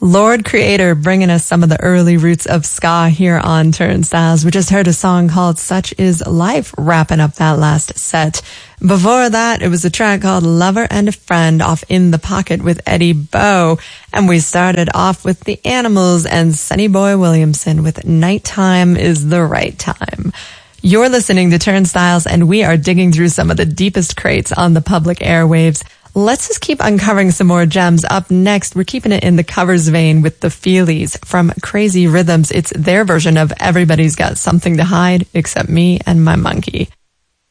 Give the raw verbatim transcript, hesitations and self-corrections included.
Lord Creator bringing us some of the early roots of ska here on Turnstiles. We just heard a song called Such Is Life wrapping up that last set. Before that, it was a track called Lover and a Friend off In the Pocket with Eddie Bow. And we started off with The Animals and Sonny Boy Williamson with Nighttime is the Right Time. You're listening to Turnstiles, and we are digging through some of the deepest crates on the public airwaves. Let's just keep uncovering some more gems. Up next, we're keeping it in the covers vein with the Feelies from Crazy Rhythms. It's their version of Everybody's Got Something to Hide Except Me and My Monkey.